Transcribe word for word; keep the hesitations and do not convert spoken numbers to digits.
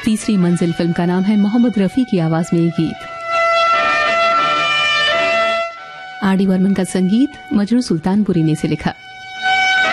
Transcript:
तीसरी मंजिल फिल्म का नाम है। मोहम्मद रफी की आवाज में ये गीत। आर डी बर्मन का संगीत मजरू सुल्तानपुरी ने से लिखा।